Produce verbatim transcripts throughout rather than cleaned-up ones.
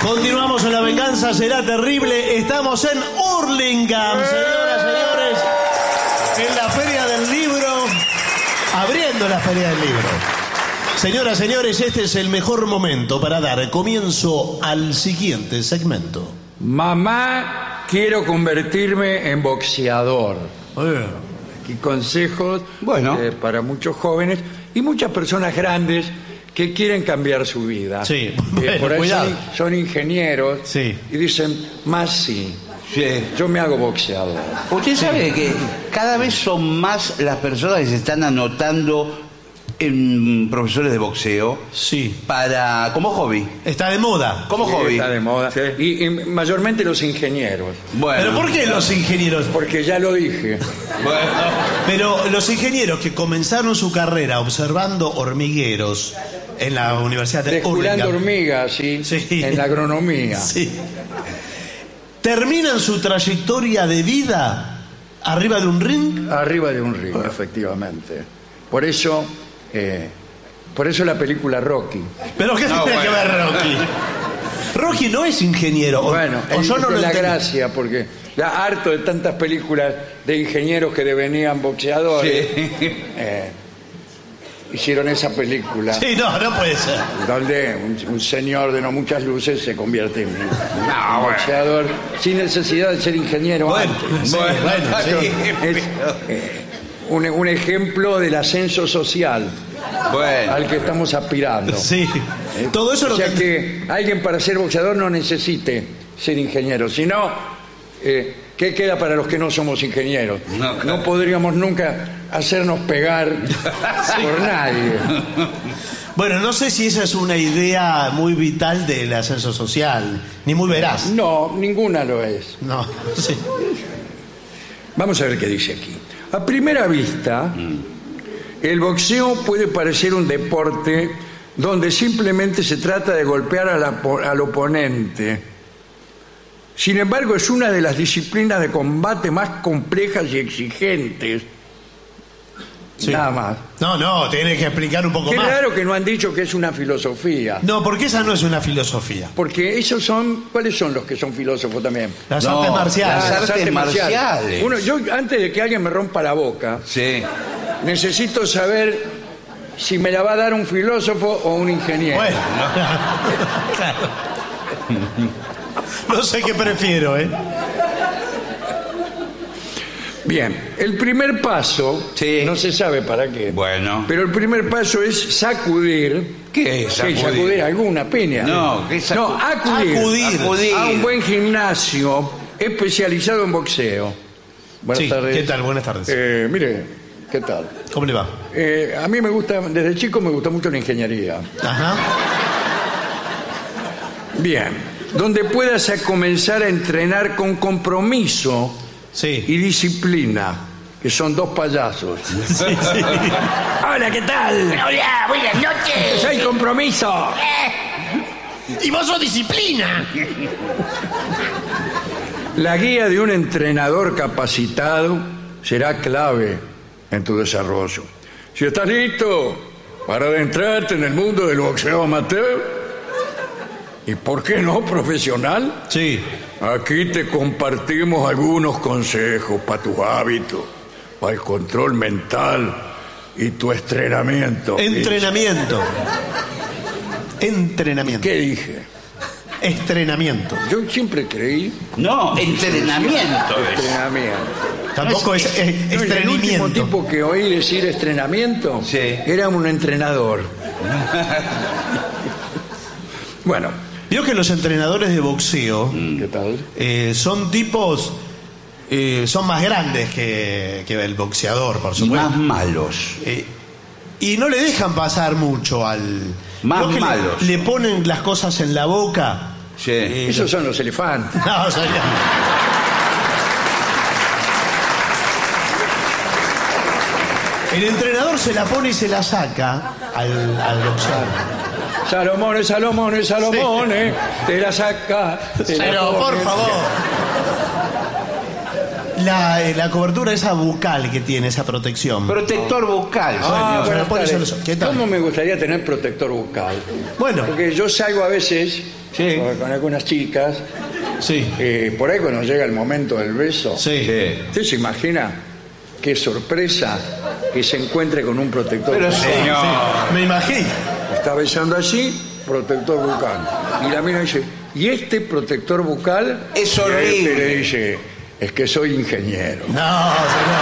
Continuamos en La Venganza Será Terrible. Estamos en Hurlingham, señoras, señores, en la Feria del Libro, abriendo la Feria del Libro. Señoras, señores, este es el mejor momento para dar comienzo al siguiente segmento. Mamá, quiero convertirme en boxeador. Y consejos bueno. eh, para muchos jóvenes y muchas personas grandes que quieren cambiar su vida. Sí, Eh, bueno, por ahí cuidado. son, son ingenieros Sí. y dicen, más sí, Sí. yo me hago boxeador. Usted sabe que cada vez son más las personas que se están anotando en profesores de boxeo Sí. para como hobby. Está de moda. Como Sí, hobby. está de moda. Sí. Y, y mayormente los ingenieros. Bueno. ¿Pero por qué los ingenieros? Porque ya lo dije. Bueno. Pero los ingenieros que comenzaron su carrera observando hormigueros en la Universidad de Descurando Hurlingham, hormigas, ¿sí? Sí. En la agronomía. sí, terminan su trayectoria de vida arriba de un ring. Arriba de un ring, efectivamente. Por eso, eh, por eso la película Rocky. ¿Pero qué No, tiene que bueno. ver Rocky? Rocky no es ingeniero. O, Bueno, o es yo no lo la entendí. gracia, porque ya harto de tantas películas de ingenieros que devenían boxeadores, Sí. eh, hicieron esa película Sí, no, no puede ser. donde un, un señor de no muchas luces se convierte en un No, bueno. boxeador sin necesidad de ser ingeniero Bueno, antes. sí, Bueno, bueno, sí. Es eh, un, un ejemplo del ascenso social Bueno. al que estamos aspirando. Sí. Todo eso O lo sea que... que alguien para ser boxeador no necesite ser ingeniero, sino, eh, ¿qué queda para los que no somos ingenieros? No, No, claro. podríamos nunca hacernos pegar por nadie. Bueno, no sé si esa es una idea muy vital del ascenso social, ni muy veraz. No, ninguna lo es. No, sí. Vamos a ver qué dice aquí. A primera vista, el boxeo puede parecer un deporte donde simplemente se trata de golpear a la- al oponente. Sin embargo, es una de las disciplinas de combate más complejas y exigentes. Sí. Nada más. No, no, tienes que explicar un poco Qué más. raro que no han dicho que es una filosofía. No, porque esa no es una filosofía. Porque esos son... ¿Cuáles son los que son filósofos también? Las No, artes marciales. las artes marciales. Uno, yo, antes de que alguien me rompa la boca, Sí. necesito saber si me la va a dar un filósofo o un ingeniero. Bueno, claro. No sé qué prefiero, ¿eh? Bien, el primer paso, Sí. no se sabe para qué. Bueno. Pero el primer paso es sacudir. ¿Qué es ¿Qué, sacudir? sacudir alguna peña? No, ¿qué es sacu- No, acudir, Acudir. Acudir. a un buen gimnasio especializado en boxeo. Buenas Sí, tardes. ¿qué tal? Buenas tardes. Eh, mire, ¿qué tal? ¿Cómo le va? Eh, a mí me gusta, desde chico me gustó mucho la ingeniería. Ajá. Bien, donde puedas a comenzar a entrenar con compromiso Sí. y disciplina, que son dos payasos. Sí, sí. Hola, ¿qué tal? Hola, buenas noches. Soy compromiso. Y vos sos disciplina. La guía de un entrenador capacitado será clave en tu desarrollo. Si estás listo para adentrarte en el mundo del boxeo amateur, y por qué no profesional, Sí. aquí te compartimos algunos consejos para tus hábitos, para el control mental y tu entrenamiento. Entrenamiento. Entrenamiento. ¿Qué dije? Estrenamiento. Yo siempre creí No, entrenamiento es. entrenamiento. Tampoco es, es No, y el último estrenamiento. tipo que oí decir estrenamiento Sí. era un entrenador. Bueno, Vio que los entrenadores de boxeo ¿qué tal? eh, son tipos, eh, son más grandes que, que el boxeador, por Y supuesto. más malos. Eh, y no le dejan pasar mucho al... Más Vio que le- malos. Le, ponen las cosas en la boca. Sí. Eh, Esos son los elefantes. No, o sea, el entrenador se la pone y se la saca al, al boxeador. Salomones, Salomones, Salomones, te la saca. te la Pero, por pone. favor. la, eh, la cobertura esa bucal que tiene, esa protección. Protector bucal, Ah, señor. buenas por eso tardes. lo- ¿qué tal? ¿Cómo me gustaría tener protector bucal? Bueno, Porque yo salgo a veces Sí. con, con algunas chicas, sí, eh, por ahí cuando llega el momento del beso, sí. Sí. ¿usted se imagina qué sorpresa que se encuentre con un protector Pero bucal? señor. Me imagino. Está besando así, protector bucal. Y la mina dice, ¿y este protector bucal? Es Y a este horrible. le dice, es que soy ingeniero. No, señor.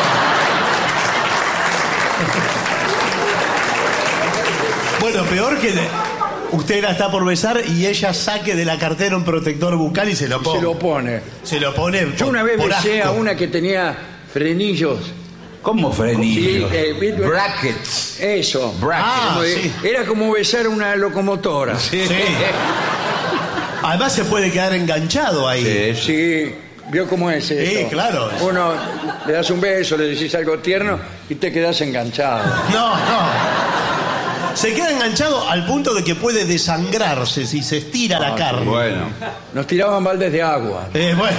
Bueno, peor que le- usted la está por besar y ella saque de la cartera un protector bucal y se lo Y pone. se lo pone. Se lo pone. Yo una vez por besé asco. a una que tenía frenillos. ¿Cómo frenillos? Sí, eh, ¿viste? Brackets. Eso. Brackets. Ah, Como de- sí. Era como besar una locomotora. Sí. Además se puede quedar enganchado ahí. Sí, sí. Sí, ¿vio cómo es eso? Sí, claro. Uno le das un beso, le decís algo tierno y te quedas enganchado. No, no. Se queda enganchado al punto de que puede desangrarse si se estira la carne. Bueno. Nos tiraban baldes de agua. Eh, bueno.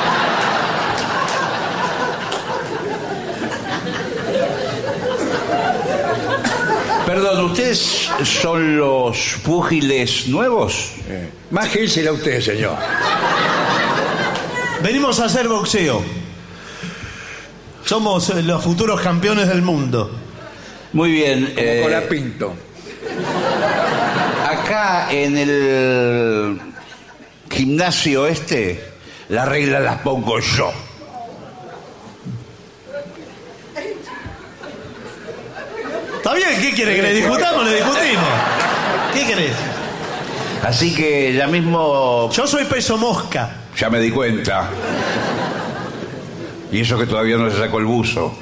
Perdón, ¿ustedes son los púgiles nuevos? Eh, Más gísela usted, señor. Venimos a hacer boxeo. Somos eh, los futuros campeones del mundo. Muy bien. Como eh, Colapinto. acá en el gimnasio este, las reglas las pongo yo. ¿Está bien? ¿Qué quiere? ¿Que le discutamos? Le discutimos. ¿Qué querés? Así que ya mismo Yo soy peso mosca. ya me di cuenta. Y eso que todavía no se sacó el buzo.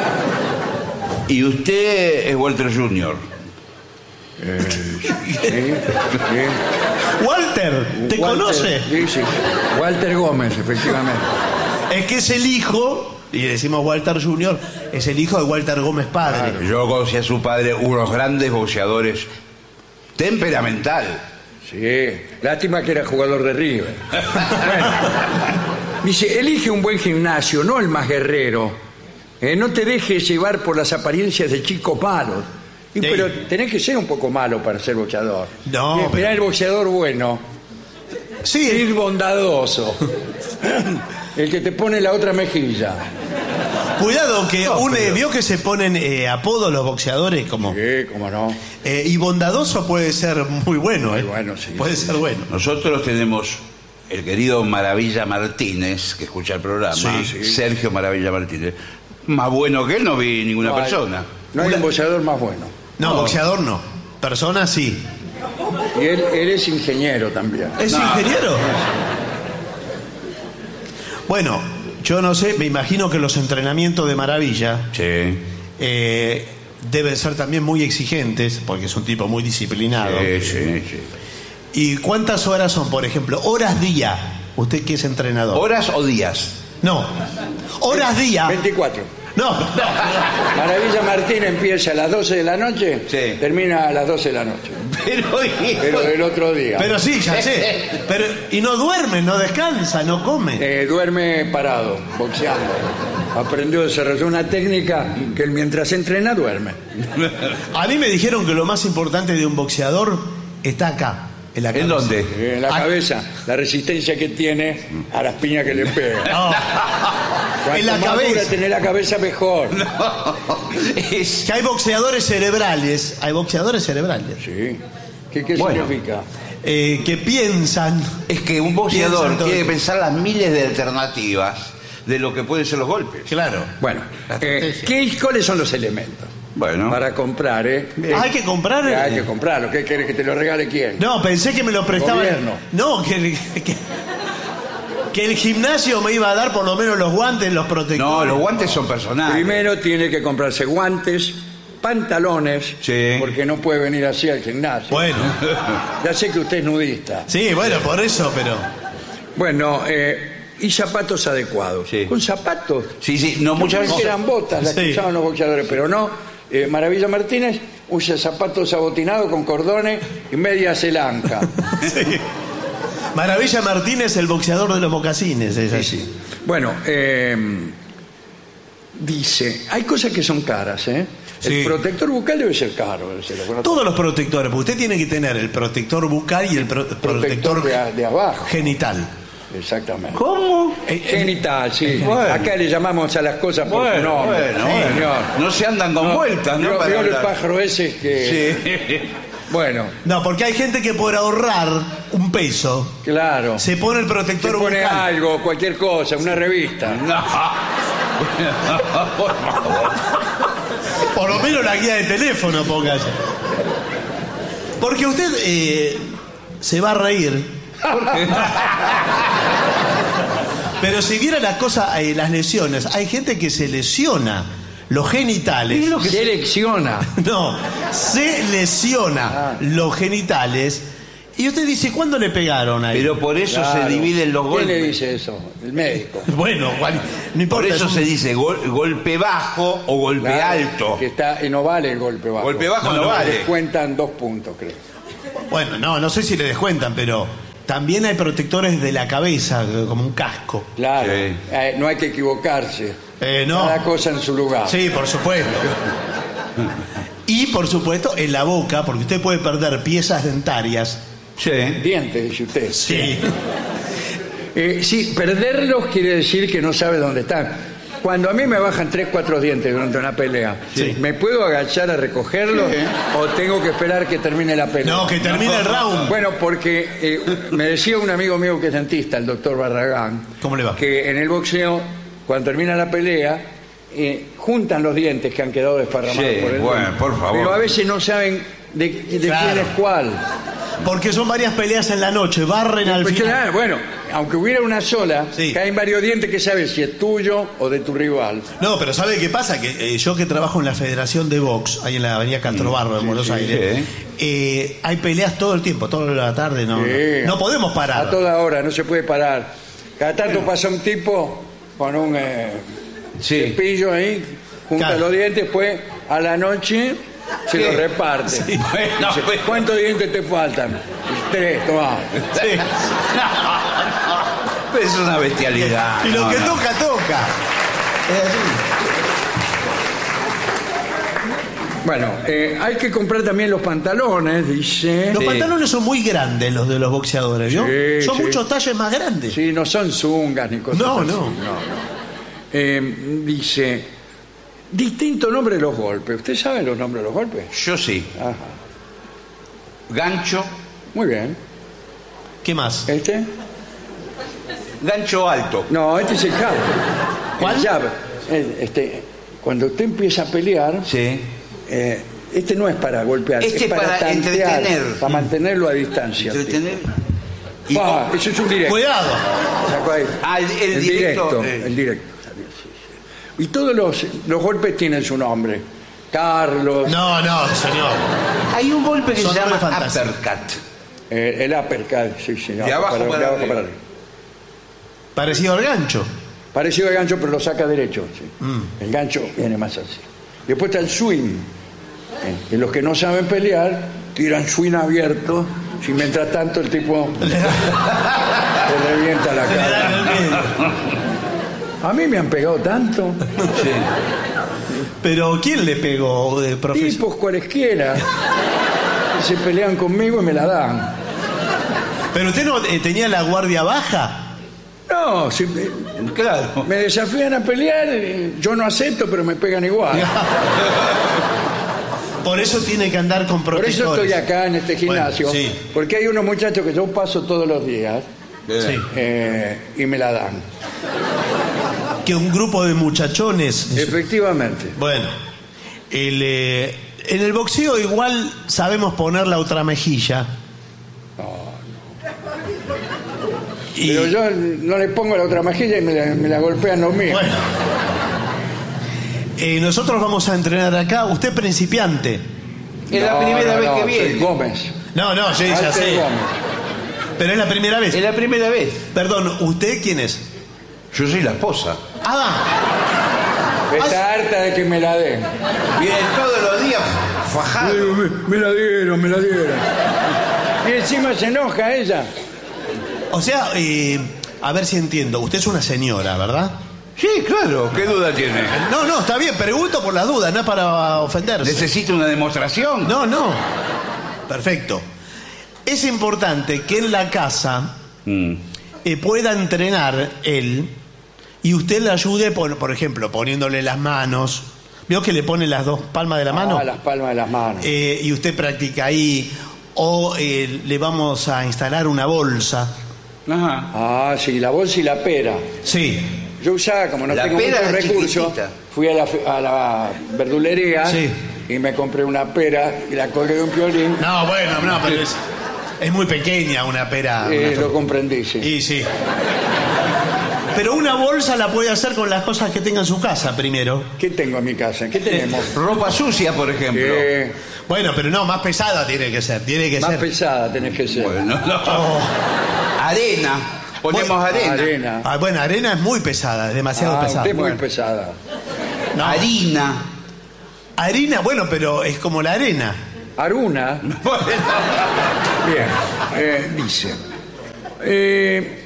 Y usted es Walter junior Sí, sí. Walter, ¿te Walter, conoce? Sí, sí. Walter Gómez, efectivamente. Es que es el hijo, y decimos Walter junior, es el hijo de Walter Gómez padre. Yo conocí a su padre, unos grandes boxeadores temperamental. Sí, lástima que era jugador de River. Bueno, dice, elige un buen gimnasio, no el más guerrero. Eh, no te dejes llevar por las apariencias de chicos malos. Y, Sí. Pero tenés que ser un poco malo para ser boxeador. No, Y esperá el boxeador bueno, Sí, ir bondadoso. El que te pone la otra mejilla. cuidado que un, eh, vio que se ponen eh, apodos los boxeadores como Sí, cómo no. eh, y bondadoso puede ser muy bueno, eh. Muy bueno, sí, puede sí. ser bueno. Nosotros tenemos el querido Maravilla Martínez, que escucha el programa, Sí, sí. Sergio Maravilla Martínez. Más bueno que él no vi ninguna No hay- persona. No hay Una- un boxeador más bueno. No, No. boxeador no. Persona sí. Y él, él es ingeniero también. ¿Es No. ingeniero? Bueno, yo no sé, me imagino que los entrenamientos de Maravilla Sí. eh, deben ser también muy exigentes, porque es un tipo muy disciplinado. Sí, sí, sí. ¿Y cuántas horas son, por ejemplo? Horas día. ¿Usted qué es entrenador? ¿Horas o días? No. Horas día. veinticuatro. No, no. Maravilla Martín empieza a las doce de la noche, Sí. termina a las doce de la noche. Pero, Pero el otro día. Pero sí, ya sé. Pero, y no duerme, no descansa, no come. Eh, duerme parado, boxeando. Aprendió a desarrollar una técnica que él mientras entrena duerme. A mí me dijeron que lo más importante de un boxeador está acá, en la ¿En cabeza. dónde? Eh, En la Ah. cabeza, la resistencia que tiene a las piñas que le pega. No. Cuanto En la más dura cabeza. tenés la cabeza, mejor. Es- Que hay boxeadores cerebrales, hay boxeadores cerebrales, Sí. ¿Qué, qué Bueno. significa? eh, que piensan, Es que un boxeador Piensa en todo. tiene que pensar las miles de alternativas de lo que pueden ser los golpes. claro, Bueno, La eh, estrategia. ¿qué, ¿cuáles son los elementos? Bueno. Para comprar, ¿eh? hay que comprar. Eh, hay eh, que comprarlo. ¿Qué querés que te lo regale quién? No, pensé que me lo prestaban. Gobierno. No, que, que, que el gimnasio me iba a dar por lo menos los guantes, los protectores. No, los guantes son personales. Primero tiene que comprarse guantes, pantalones, Sí. porque no puede venir así al gimnasio. Bueno, Ya sé que usted es nudista. sí, bueno, por eso, pero. Bueno, eh, y zapatos adecuados. Sí. Con zapatos. Sí, sí, no muchas Muchas veces. eran botas las Sí. que usaban los boxeadores, pero no. Eh, Maravilla Martínez usa zapatos abotinados con cordones y media celanca. Maravilla Martínez, el boxeador de los mocasines. Es así. Sí. Bueno, eh, dice, hay cosas que son caras, ¿eh? Sí. El protector bucal debe ser caro. Debe ser, Todos los protectores, porque usted tiene que tener el protector bucal y el pro- protector, protector de, de abajo. genital. Exactamente. ¿Cómo? Eh, eh, Genital, sí. Bueno. Acá le llamamos a las cosas por su Bueno, nombre. bueno, Sí, bueno. señor. No se andan con vueltas, ¿no? Vio- Para vio el hablar. pájaro ese que... Sí. Bueno, No, porque hay gente que por ahorrar un peso claro. se pone el Se protector pone bucal. algo, cualquier cosa, una revista. No. Por favor. Por lo menos la guía de teléfono, póngase. Porque usted eh, se va a reír. Pero si viera la cosa, eh, las lesiones, hay gente que se lesiona los genitales. Selecciona. No, se lesiona los genitales. Y usted dice, ¿cuándo le pegaron ahí? Pero por eso Claro. se dividen los ¿Quién golpes. le dice eso? El médico. Bueno, Juan, no importa. Por eso es un- se dice gol- golpe bajo o golpe Claro, alto. Que está, y no vale el golpe bajo. Golpe bajo No, no, no, vale. Cuentan dos puntos, creo. Bueno, no, no sé si le descuentan, pero también hay protectores de la cabeza, como un casco. Claro. Sí. Eh, no hay que equivocarse. Eh, no. Cada cosa en su lugar. Sí, por supuesto. Y por supuesto en la boca, porque usted puede perder piezas dentarias. Sí. Dientes, dice usted. Sí. Eh, sí, perderlos quiere decir que no sabe dónde están. Cuando a mí me bajan tres, cuatro dientes durante una pelea, Sí. ¿me puedo agachar a recogerlos Sí. o tengo que esperar que termine la pelea? No, que termine el round. Bueno, porque eh, me decía un amigo mío que es dentista, el doctor Barragán, ¿Cómo le va? que en el boxeo, cuando termina la pelea, eh, juntan los dientes que han quedado desparramados Sí, por el bueno, ring. por favor. Pero a veces no saben de, de Claro. quién es cuál. Porque son varias peleas en la noche, barren al Pues final. claro, bueno, aunque hubiera una sola, Sí. caen varios dientes que sabes si es tuyo o de tu rival. No, pero ¿sabe qué pasa? Que eh, yo que trabajo en la Federación de Box, ahí en la avenida Castrobarro de Buenos sí, Aires, eh, hay peleas todo el tiempo, toda la tarde, no, Sí. no, no podemos A parar. toda hora, no se puede parar. Cada tanto pasa un tipo con un eh, Sí. cepillo ahí, junta Claro. los dientes, después a la noche se Sí. los reparte. Sí. Bueno, Dice, pues- ¿cuántos dientes te faltan? Tres, toma. Sí. Pero es una bestialidad. Y lo No, que no. toca, toca. Es así. Bueno, eh, hay que comprar también los pantalones, dice. Los Sí. pantalones son muy grandes, los de los boxeadores, ¿no? Sí, son sí. muchos talles más grandes. Sí, no son zungas ni cosas No, así. no. Eh, dice, distinto nombre de los golpes. ¿Usted sabe los nombres de los golpes? Yo sí. Ajá. Gancho. Muy bien. ¿Qué más? ¿Este? Gancho alto. No, este es el jab. ¿Cuál? El jab. El- Este, cuando usted empieza a pelear, Sí. eh, este no es para golpear, Este es para, para tantear, entretener. para mantenerlo a distancia. Entretener. Y Ah, eso es un directo. Cuidado. Sacó ahí. Ah, el- el directo, eh. el directo. Sí, sí. Y todos los, los golpes tienen su nombre. Carlos, No, no, señor. hay un golpe que Son se llama nombres fantásticos. uppercut. eh, el uppercut, sí, sí. De abajo para de abajo arriba. para arriba. Parecido al gancho. Parecido al gancho, pero lo saca derecho. sí. Mm. El gancho viene más así. Después está el swing. eh, que los que no saben pelear tiran swing abierto. Si mientras tanto el tipo le revienta la Se le da en cara. el medio. A mí me han pegado tanto. Sí. Pero ¿quién le pegó, de profesor? Tipos cualesquiera. que se pelean conmigo y me la dan. ¿Pero usted no eh, tenía la guardia baja? No, si me, Claro. me desafían a pelear, eh, yo no acepto, pero me pegan igual. Por eso tiene que andar con Por protectores. eso estoy acá en este gimnasio, Bueno, sí. porque hay unos muchachos que yo paso todos los días Sí. eh, y me la dan. Que un grupo de muchachones. Efectivamente. Bueno, el, eh, en el boxeo igual sabemos poner la otra mejilla. Y- Pero yo no le pongo la otra mejilla y me la, me la golpean los míos. Bueno. Eh, nosotros vamos a entrenar acá. Usted principiante. Es la No, primera no, vez no, que soy viene. Gómez. No, no, sí, ya Walter sé. Gómez. Pero es la primera vez. Es la primera vez. Perdón, ¿usted quién es? Yo soy la esposa. Ah, Está harta de que me la den. Viene todos los días fajado. Me, me la dieron, me la dieron. Y encima se enoja ella. O sea, eh, a ver si entiendo. Usted es una señora, ¿verdad? Sí, claro. ¿Qué duda tiene? No, no, está bien. Pregunto por las dudas, no es para ofenderse. ¿Necesita una demostración? No, no. Perfecto. Es importante que en la casa Mm. eh, pueda entrenar él y usted le ayude, por, por ejemplo, poniéndole las manos. ¿Vio que le pone las dos palmas de la mano? Ah, las palmas de las manos. Eh, y usted practica ahí. O eh, le vamos a instalar una bolsa. Ajá. Ah, sí, la bolsa y la pera. Sí. Yo usaba, como no La tengo pera muchos es recursos, chiquitita. fui a la, fe- a la verdulería Sí. y me compré una pera y la colgué de un piolín. No, bueno, no, pero es, es muy pequeña una pera. Eh, una- lo comprendí, sí. Y sí. Pero una bolsa la puede hacer con las cosas que tenga en su casa primero. ¿Qué tengo en mi casa? ¿Qué tenemos? Ropa sucia, por ejemplo. Eh, Bueno, pero no, más pesada tiene que ser. Tiene que más ser. pesada tenés que ser. Bueno, no. Oh. Arena. Ponemos Bueno, arena. Arena. Ah, bueno, arena es muy pesada, es demasiado Ah, pesada. usted es muy Bueno. pesada. No. Harina. Harina, bueno, pero es como la arena. Aruna. Bueno. Bien, eh, dice, eh,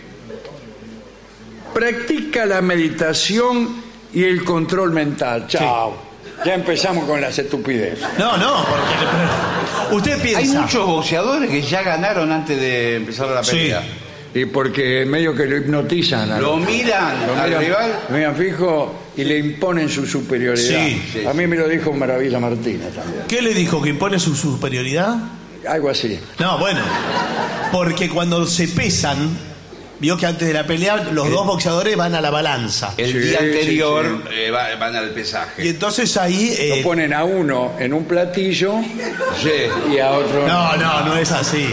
practica la meditación y el control mental. Chao. Ya empezamos con las estupideces. No, no, porque usted piensa. Hay muchos boxeadores que ya ganaron antes de empezar la Sí. pelea. Y porque medio que lo hipnotizan. a- Lo miran lo al miran, rival. lo miran fijo y le imponen su superioridad. Sí, sí, A mí me lo dijo Maravilla Martínez también. ¿Qué le dijo? ¿Que impone su superioridad? Algo así. No, bueno. Porque cuando se pesan, vio que antes de la pelea los dos boxeadores van a la balanza. El Sí, día sí, anterior eh, va- van al pesaje. Y entonces ahí. eh, Lo ponen a uno en un platillo Sí. y a otro... no, no, no es así.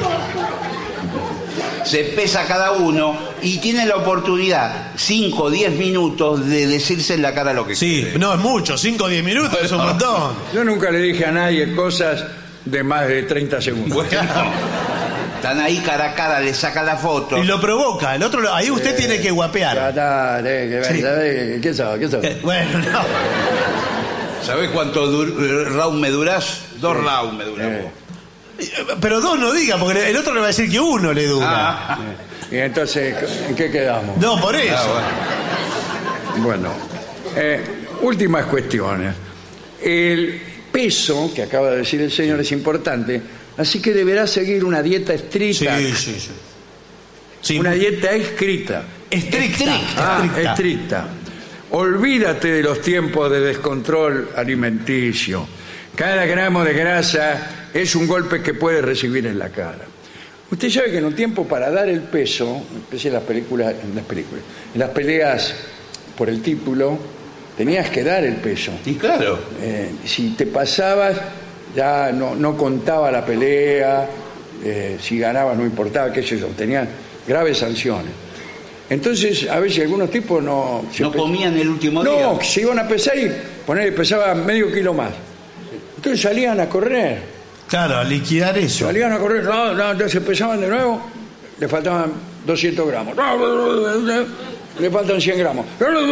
Se pesa cada uno y tiene la oportunidad, cinco o diez minutos, de decirse en la cara lo que Sí, quiere. no es mucho, cinco o diez minutos es un montón. Yo nunca le dije a nadie cosas de más de treinta segundos. Bueno, están ahí cara a cara, le saca la foto. Y lo provoca. El otro, lo- ahí usted tiene que Ya guapear. está, eh, que- Sí. eh, ¿Qué sabe? ¿Qué sabe? Eh, Bueno, no. ¿Sabés cuánto dur- round me durás? Dos rounds me duramos. Eh. Pero dos no diga, porque el otro le va a decir que uno le dura. Ah, Y entonces, ¿en qué quedamos? No, por eso. ah, bueno. Bueno, eh, últimas cuestiones. El peso, que acaba de decir el señor, es importante, así que deberá seguir una dieta Sí, estricta. sí, sí. Sí, Una muy- dieta escrita. estricta. Ah, estricta. estricta. Olvídate de los tiempos de descontrol alimenticio. Cada gramo de grasa es un golpe que puede recibir en la cara. Usted sabe que en un tiempo para dar el peso, empecé en las películas, en las películas, en las peleas por el título, tenías que dar el peso. Y claro, Eh, si te pasabas, ya no, no contaba la pelea, eh, si ganabas no importaba, qué sé yo, tenían graves sanciones. Entonces, a veces algunos tipos no... se no pe- comían el último día. No, se iban a pesar y poner, pesaban medio kilo más. Entonces salían a correr, Claro, a liquidar eso. salían a correr, no, no, entonces pesaban de nuevo, le faltaban doscientos gramos. Le faltan cien gramos.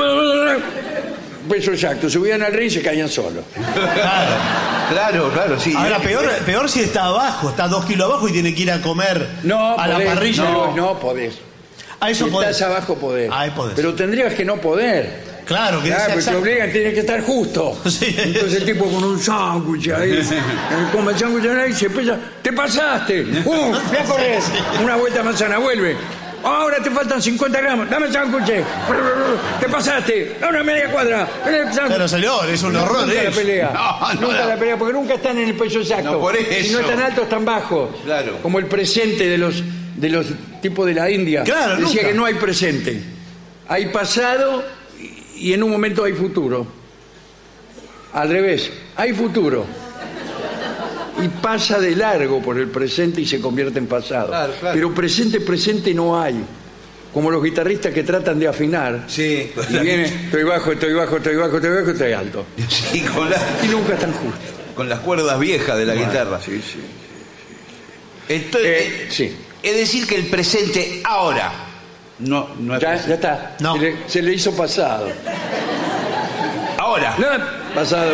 Peso exacto, subían al ring y se caían solos. Claro. Claro, claro, sí. Ahora, peor, peor si está abajo, está dos kilos abajo y tiene que ir a comer No, a podés, la parrilla. No, no podés. A eso Si podés. estás abajo podés. Ahí podés. Pero tendrías que no poder. Claro, que Claro, sea porque te exacto. obligan, tiene que estar justo. Sí. Entonces el tipo con un sándwich ahí, eh, come el sándwich ahí, se pesa, te pasaste, ¡uh! ¡Ve a correr! Una vuelta manzana, vuelve. Ahora te faltan cincuenta gramos, dame el sándwich, te pasaste, da una media cuadra, dame el sándwich. Pero señor, es un horror Nunca la eso. pelea, No, no, nunca no. la pelea, porque nunca están en el peso exacto. No, por Si no eso. están altos, están bajos. Claro. Como el presente de los, de los tipos de la India. Claro, Decía nunca. que no hay presente. Hay pasado y en un momento hay futuro. Al revés, hay futuro. Y pasa de largo por el presente y se convierte en pasado. Claro, claro. Pero presente, presente no hay. Como los guitarristas que tratan de afinar. Sí, Y viene, estoy bajo, estoy bajo, estoy bajo, estoy bajo, estoy alto. sí, con, la- Y nunca están justos. con las cuerdas viejas de la guitarra. Sí, sí. Entonces, Eh, sí. es decir que el presente ahora no, no es Ya, presente. ya está. No. Se, le, se le hizo pasado. Ahora. No, pasado.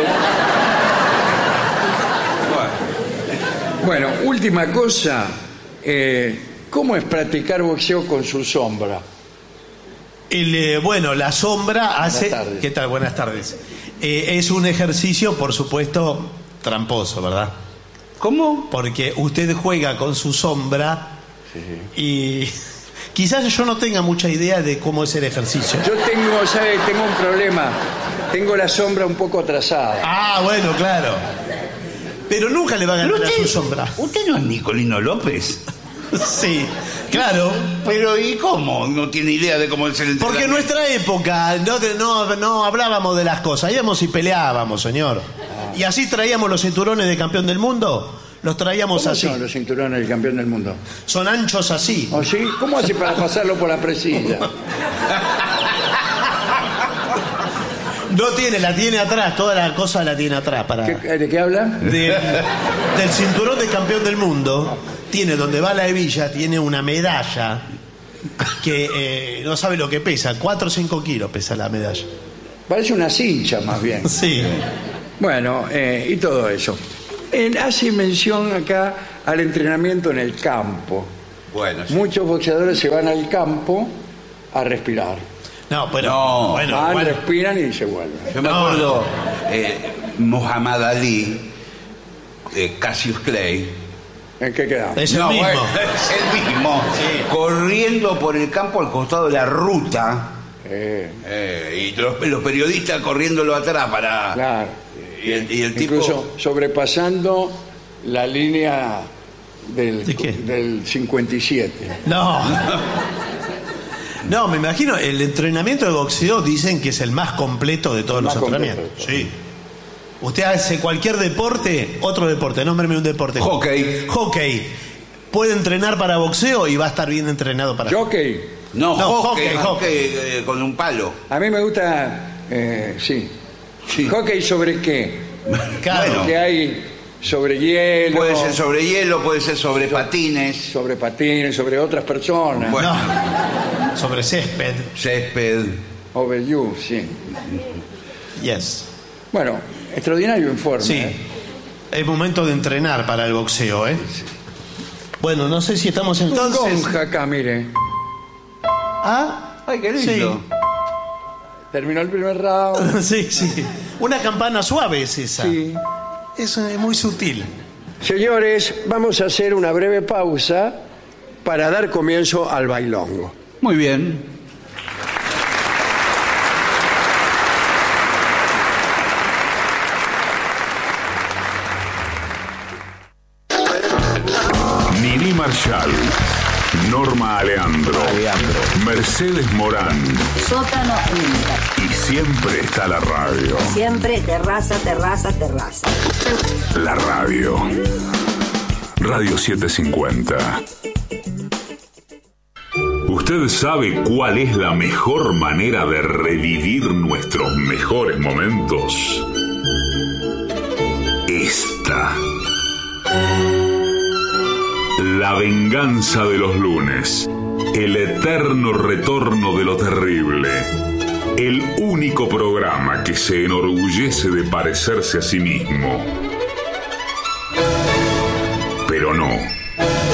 Bueno, última cosa. eh, ¿cómo es practicar boxeo con su sombra? El, eh, bueno, la sombra hace... tardes. ¿Qué tal? Buenas tardes. Eh, es un ejercicio, por supuesto, tramposo, ¿verdad? ¿Cómo? Porque usted juega con su sombra y quizás yo no tenga mucha idea de cómo es el ejercicio. Yo tengo, ¿sabe? Tengo un problema. Tengo la sombra un poco atrasada. Ah, bueno, claro. Pero nunca le va a ganar a su sombra. ¿Usted no es Nicolino López? Sí, claro. Pero ¿y cómo? No tiene idea de cómo es el entrenamiento. Porque en nuestra época no, no, no hablábamos de las cosas, íbamos y peleábamos, señor. Y así traíamos los cinturones de campeón del mundo, los traíamos ¿Cómo así. son los cinturones del campeón del mundo? Son anchos así. ¿Oh, sí? ¿Cómo hace para pasarlo por la presilla? No tiene, la tiene atrás, toda la cosa la tiene atrás. Para... ¿Qué- ¿De qué habla? Del, del cinturón de campeón del mundo, tiene donde va la hebilla, tiene una medalla que eh, no sabe lo que pesa, cuatro o cinco kilos pesa la medalla. Parece una cincha más bien. Sí. Bueno, eh, y todo eso. Él hace mención acá al entrenamiento en el campo. Bueno, sí. Muchos boxeadores se van al campo a respirar. No, pero No, bueno, Van, bueno. respiran y se vuelven. Yo me No, acuerdo eh, Muhammad Ali, eh, Cassius Clay. ¿En qué quedamos? Es el No, mismo. bueno, es el mismo. Corriendo por el campo al costado de la ruta. Eh, eh, y los, los periodistas corriéndolo atrás para. claro. Y el, y el tipo. Incluso sobrepasando la línea del, ¿De qué? del cincuenta y siete. No. No, me imagino, el entrenamiento de boxeo dicen que es el más completo de todos El los más entrenamientos. completo. Sí. Usted hace cualquier deporte, otro deporte, nómbreme un deporte. Hockey. Hockey. Puede entrenar para boxeo y va a estar bien entrenado para... Jockey. No, No, hockey, hockey, hockey, eh, con un palo. A mí me gusta, eh, sí. Sí. ¿Hockey sobre qué? Claro. Bueno. Que hay sobre hielo, Puede ser sobre hielo, puede ser sobre patines, sobre patines, sobre otras personas. Bueno. No. Sobre césped. césped. Over you, sí. Yes. Bueno, extraordinario informe. Sí. ¿eh? Es momento de entrenar para el boxeo, ¿eh? Bueno, no sé si estamos Un entonces... gonja acá, mire. ¿Ah? Ay, qué lindo. Terminó el primer round. Sí, sí. Una campana suave es esa. Sí. Es eh, muy sutil. Señores, vamos a hacer una breve pausa para dar comienzo al bailongo. Muy bien. Nini Marshall, Norma Aleandro, Mercedes Morán, Sótano Inter. y siempre está la radio. Siempre terraza, terraza, terraza. La radio. Radio setecientos cincuenta. ¿Usted sabe cuál es la mejor manera de revivir nuestros mejores momentos? Esta. La venganza de los lunes. El eterno retorno de lo terrible. El único programa que se enorgullece de parecerse a sí mismo. Pero no.